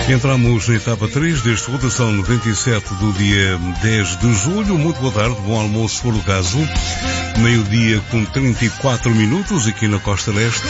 Entramos na etapa 3 deste Rotação 97 do dia 10 de julho. Muito boa tarde, bom almoço se for o caso. Meio-dia com 34 minutos aqui na Costa Leste.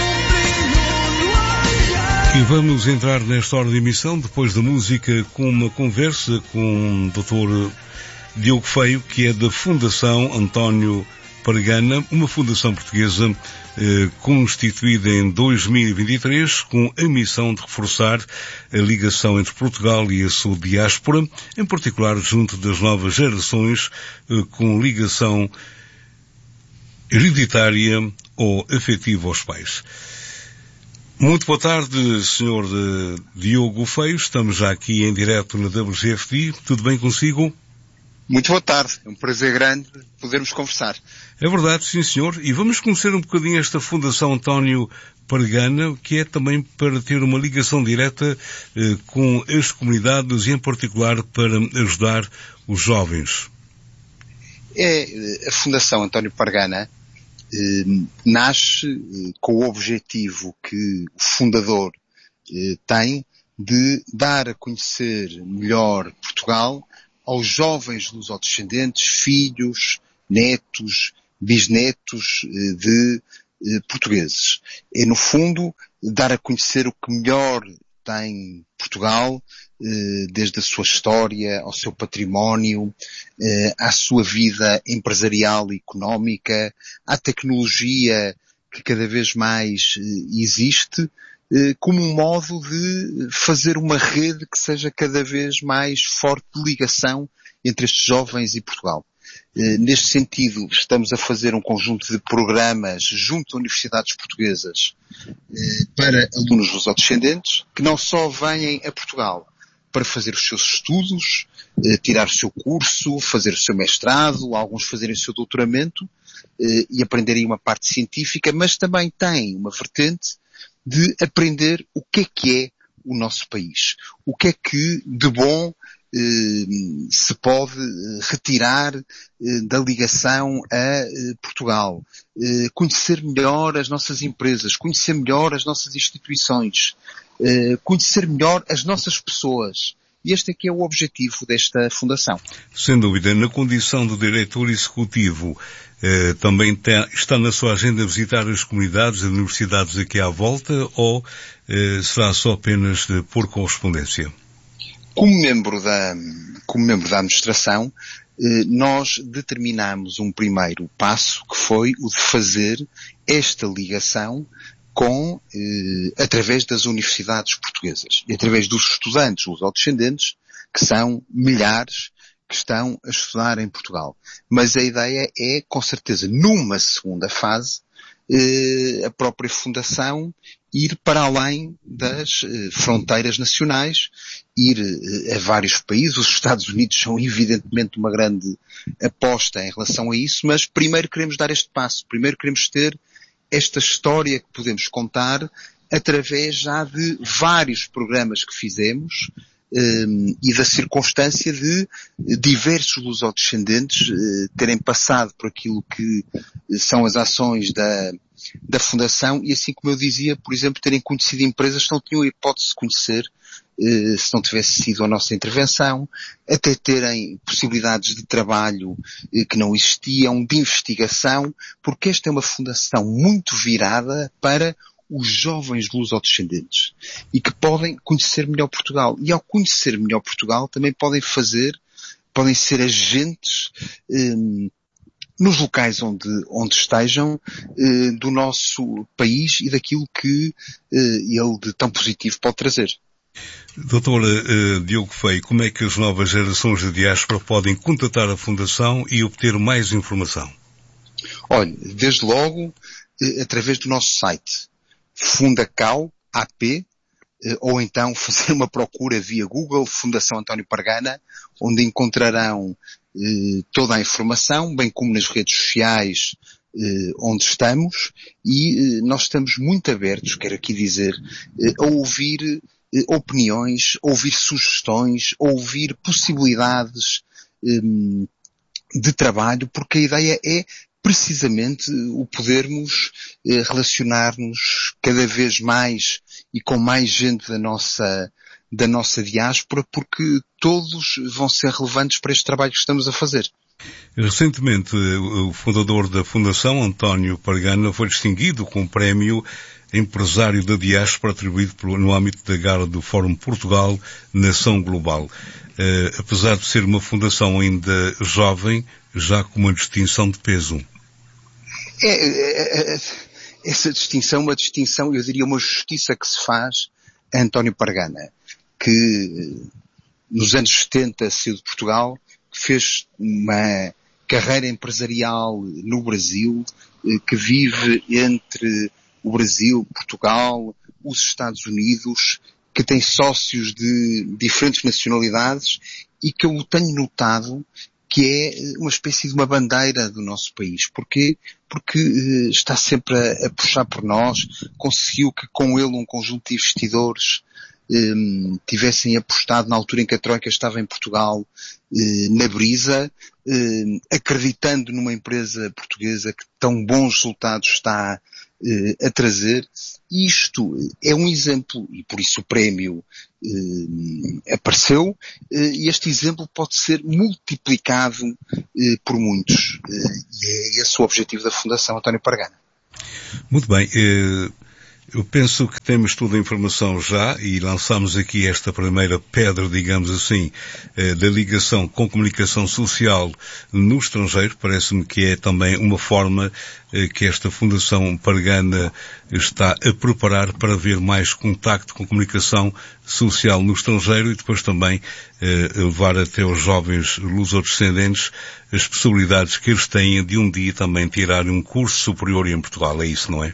E vamos entrar nesta hora de emissão, depois da música, com uma conversa com o Dr. Diogo Feio, que é da Fundação António Pargana, uma fundação portuguesa constituída em 2023 com a missão de reforçar a ligação entre Portugal e a sua diáspora, em particular junto das novas gerações com ligação hereditária ou afetiva aos pais. Muito boa tarde, Sr. Diogo Feio. Estamos já aqui em direto na WGFD. Tudo bem consigo? Muito boa tarde. É um prazer grande podermos conversar. É verdade, sim, senhor. E vamos conhecer um bocadinho esta Fundação António Pargana, que é também para ter uma ligação direta com as comunidades e, em particular, para ajudar os jovens. A Fundação António Pargana nasce com o objetivo que o fundador tem de dar a conhecer melhor Portugal aos jovens lusodescendentes, filhos, netos, bisnetos de portugueses. É, no fundo, dar a conhecer o que melhor tem Portugal, desde a sua história, ao seu património, à sua vida empresarial e económica, à tecnologia que cada vez mais existe, como um modo de fazer uma rede que seja cada vez mais forte de ligação entre estes jovens e Portugal. Neste sentido, estamos a fazer um conjunto de programas junto a universidades portuguesas para alunos lusodescendentes que não só vêm a Portugal para fazer os seus estudos, tirar o seu curso, fazer o seu mestrado, alguns fazerem o seu doutoramento e aprenderem uma parte científica, mas também têm uma vertente de aprender o que é o nosso país. O que é que de bom se pode retirar da ligação a Portugal. Conhecer melhor as nossas empresas, conhecer melhor as nossas instituições, conhecer melhor as nossas pessoas. E este é que é o objetivo desta fundação. Sem dúvida, na condição de diretor executivo, também está na sua agenda visitar as comunidades, as universidades aqui à volta, ou será só apenas por correspondência? Como membro da administração, nós determinamos um primeiro passo que foi o de fazer esta ligação através das universidades portuguesas e através dos estudantes lusodescendentes, que são milhares, que estão a estudar em Portugal. Mas a ideia é, com certeza, numa segunda fase, a própria Fundação ir para além das fronteiras nacionais, ir a vários países. Os Estados Unidos são evidentemente uma grande aposta em relação a isso, mas primeiro queremos dar este passo, primeiro queremos ter esta história que podemos contar através já de vários programas que fizemos e da circunstância de diversos lusodescendentes terem passado por aquilo que são as ações da Fundação e, assim como eu dizia, por exemplo, terem conhecido empresas que não tinham a hipótese de conhecer se não tivesse sido a nossa intervenção, até terem possibilidades de trabalho que não existiam, de investigação, porque esta é uma fundação muito virada para os jovens lusodescendentes e que podem conhecer melhor Portugal. E ao conhecer melhor Portugal também podem ser agentes nos locais onde estejam do nosso país e daquilo que ele de tão positivo pode trazer. Doutor Diogo Feio, como é que as novas gerações de diáspora podem contatar a Fundação e obter mais informação? Olha, desde logo, através do nosso site, Fundacau, AP, ou então fazer uma procura via Google, Fundação António Pargana, onde encontrarão toda a informação, bem como nas redes sociais onde estamos, e nós estamos muito abertos, quero aqui dizer, a ouvir opiniões, ouvir sugestões, ouvir possibilidades de trabalho, porque a ideia é precisamente o podermos relacionar-nos cada vez mais e com mais gente da nossa diáspora, porque todos vão ser relevantes para este trabalho que estamos a fazer. Recentemente, o fundador da Fundação, António Pargana, foi distinguido com o prémio Empresário da Diáspora, atribuído no âmbito da Gala do Fórum Portugal Nação Global. Apesar de ser uma fundação ainda jovem, já com uma distinção de peso. Essa distinção, uma distinção, eu diria uma justiça que se faz a António Pargana, que nos anos 70 saiu de Portugal, que fez uma carreira empresarial no Brasil, que vive entre o Brasil, Portugal, os Estados Unidos, que tem sócios de diferentes nacionalidades e que eu tenho notado que é uma espécie de uma bandeira do nosso país. Porquê? Porque está sempre a puxar por nós, conseguiu que com ele um conjunto de investidores tivessem apostado na altura em que a Troika estava em Portugal, na Brisa, acreditando numa empresa portuguesa que tão bons resultados está a trazer. Isto é um exemplo, e por isso o prémio apareceu, e este exemplo pode ser multiplicado por muitos. E é esse o objetivo da Fundação António Pargana. Muito bem. Eu penso que temos toda a informação já e lançamos aqui esta primeira pedra, digamos assim, da ligação com comunicação social no estrangeiro. Parece-me que é também uma forma que esta Fundação Pargana está a preparar para haver mais contacto com comunicação social no estrangeiro e depois também levar até os jovens lusodescendentes as possibilidades que eles têm de um dia também tirarem um curso superior em Portugal. É isso, não é?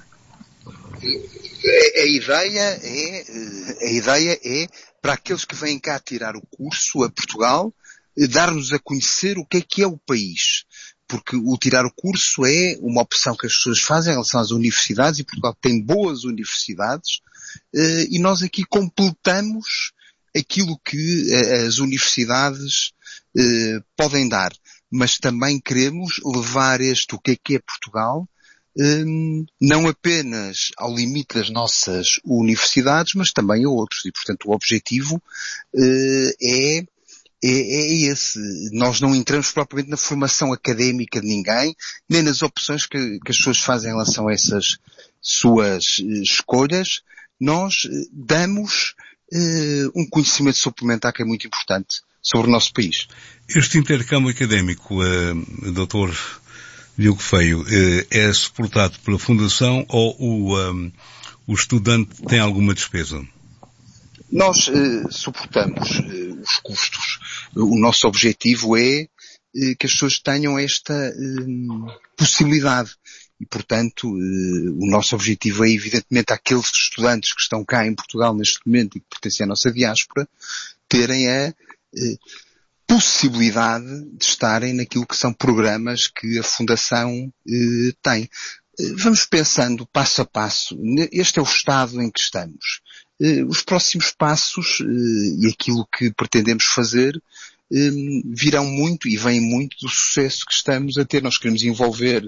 A ideia é, para aqueles que vêm cá tirar o curso a Portugal, dar-nos a conhecer o que é o país. Porque o tirar o curso é uma opção que as pessoas fazem em relação às universidades, e Portugal tem boas universidades, e nós aqui completamos aquilo que as universidades podem dar. Mas também queremos levar o que é Portugal, não apenas ao limite das nossas universidades, mas também a outros. E, portanto, o objetivo é esse. Nós não entramos propriamente na formação académica de ninguém, nem nas opções que as pessoas fazem em relação a essas suas escolhas. Nós damos um conhecimento suplementar que é muito importante sobre o nosso país. Este intercâmbio académico, Dr. Diogo Feio, é suportado pela Fundação ou o estudante tem alguma despesa? Nós suportamos os custos. O nosso objetivo é que as pessoas tenham esta possibilidade. E, portanto, o nosso objetivo é, evidentemente, aqueles estudantes que estão cá em Portugal neste momento e que pertencem à nossa diáspora, terem a possibilidade de estarem naquilo que são programas que a Fundação tem. Vamos pensando passo a passo. Este é o estado em que estamos. Os próximos passos e aquilo que pretendemos fazer virão muito e vêm muito do sucesso que estamos a ter. Nós queremos envolver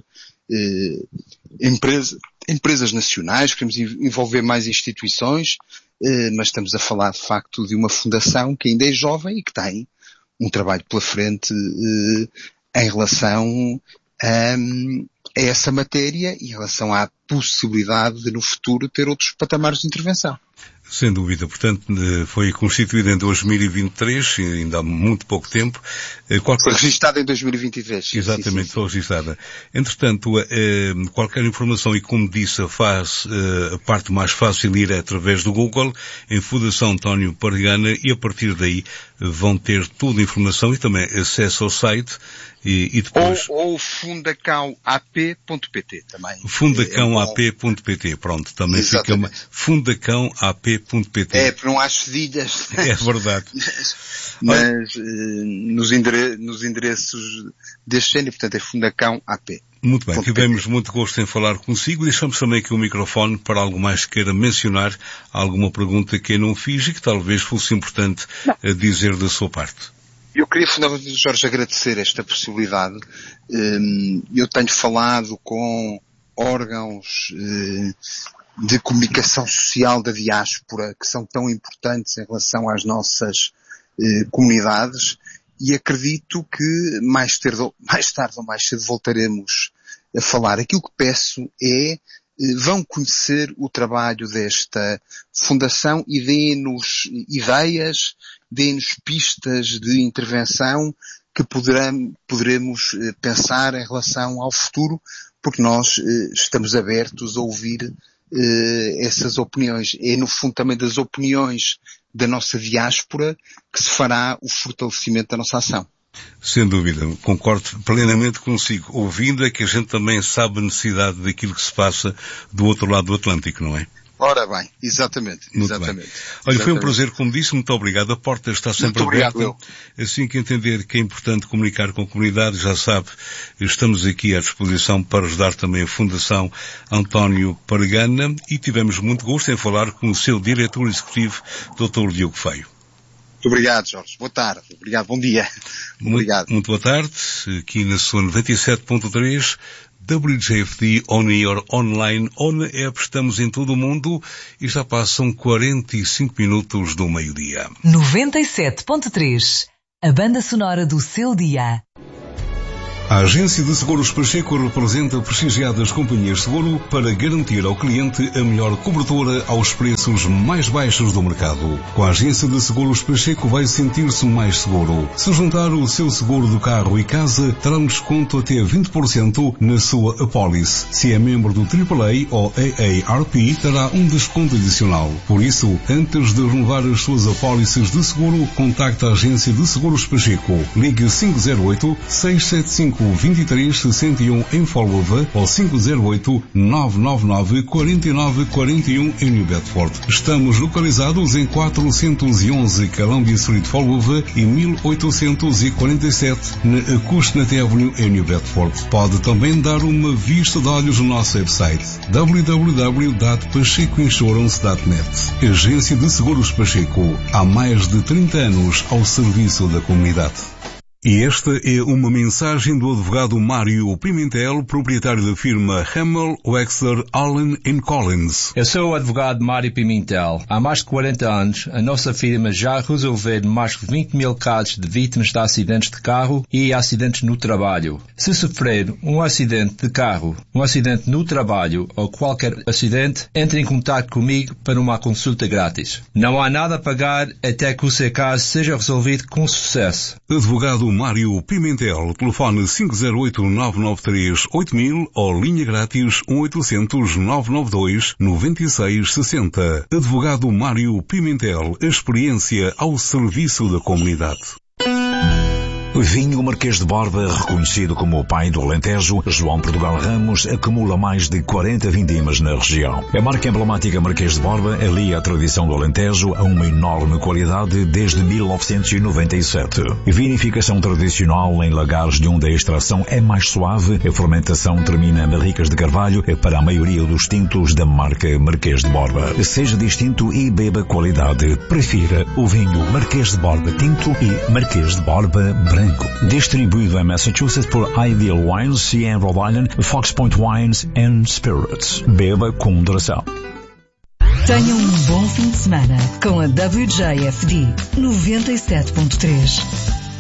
empresas nacionais, queremos envolver mais instituições, mas estamos a falar de facto de uma fundação que ainda é jovem e que tem um trabalho pela frente em relação a essa matéria e em relação à possibilidade de no futuro ter outros patamares de intervenção. Sem dúvida. Portanto, foi constituída em 2023, ainda há muito pouco tempo. Foi registada em 2023. Exatamente, foi registada. Entretanto, qualquer informação, e como disse, a parte mais fácil ir através do Google, em Fundação António Pargana, e a partir daí vão ter toda a informação e também acesso ao site. E depois... Ou fundacãoap.pt também. Fundacãoap.pt, pronto, também exatamente. Fica fundacãoap.pt. É, porque não há cedilhas. É verdade. Mas nos endereços deste género, portanto é fundacãoap. Muito bem, tivemos muito gosto em falar consigo. Deixamos também aqui o microfone para algo mais que queira mencionar, alguma pergunta que eu não fiz e que talvez fosse importante dizer da sua parte. Eu queria fundamentalmente, Jorge, agradecer esta possibilidade. Eu tenho falado com órgãos de comunicação social da diáspora que são tão importantes em relação às nossas comunidades e acredito que mais tarde ou mais cedo voltaremos a falar. Aquilo que peço é vão conhecer o trabalho desta fundação e dê-nos ideias, dê-nos pistas de intervenção que poderemos pensar em relação ao futuro, porque nós estamos abertos a ouvir essas opiniões. É no fundo também das opiniões da nossa diáspora que se fará o fortalecimento da nossa ação. Sem dúvida, concordo plenamente consigo. Ouvindo é que a gente também sabe a necessidade daquilo que se passa do outro lado do Atlântico, não é? Ora bem, exatamente. Olha, foi um prazer, como disse, muito obrigado. A porta está sempre aberta. Assim que entender que é importante comunicar com a comunidade, já sabe, estamos aqui à disposição para ajudar também a Fundação António Pargana e tivemos muito gosto em falar com o seu diretor executivo, Dr. Diogo Feio. Muito obrigado, Jorge. Boa tarde. Obrigado. Bom dia. Obrigado. Muito boa tarde. Aqui na sua 97.3, WJFD On Air Online, On App, estamos em todo o mundo e já passam 45 minutos do meio-dia. 97.3, a banda sonora do seu dia. A Agência de Seguros Pacheco representa prestigiadas companhias de seguro para garantir ao cliente a melhor cobertura aos preços mais baixos do mercado. Com a Agência de Seguros Pacheco vai sentir-se mais seguro. Se juntar o seu seguro do carro e casa, terá um desconto até 20% na sua apólice. Se é membro do AAA ou AARP, terá um desconto adicional. Por isso, antes de renovar as suas apólices de seguro, contacte a Agência de Seguros Pacheco. Ligue 508-675-2361 em Folgova ou 508-999-4941 em New Bedford. Estamos localizados em 411 Columbia Street, Folgova e 1847 na Acushnet Avenue em New Bedford. Pode também dar uma vista de olhos no nosso website www.pachecoinsurance.net. Agência de Seguros Pacheco. Há mais de 30 anos ao serviço da comunidade. E esta é uma mensagem do advogado Mário Pimentel, proprietário da firma Hamel, Wexler, Allen & Collins. Eu sou o advogado Mário Pimentel. Há mais de 40 anos, a nossa firma já resolveu mais de 20 mil casos de vítimas de acidentes de carro e acidentes no trabalho. Se sofrer um acidente de carro, um acidente no trabalho ou qualquer acidente, entre em contato comigo para uma consulta grátis. Não há nada a pagar até que o seu caso seja resolvido com sucesso. Advogado Mário Pimentel, telefone 508-993-8000 ou linha grátis 1-800-992-9660. Advogado Mário Pimentel, experiência ao serviço da comunidade. Vinho Marquês de Borba, reconhecido como o pai do Alentejo, João Portugal Ramos acumula mais de 40 vindimas na região. A marca emblemática Marquês de Borba alia a tradição do Alentejo a uma enorme qualidade desde 1997. Vinificação tradicional em lagares de onde a extração é mais suave, a fermentação termina em barricas de carvalho para a maioria dos tintos da marca Marquês de Borba. Seja distinto e beba qualidade. Prefira o vinho Marquês de Borba Tinto e Marquês de Borba Branco. Distribuído em Massachusetts por Ideal Wines e em Rhode Island, Fox Point Wines and Spirits. Beba com moderação. Tenha um bom fim de semana com a WJFD 97.3.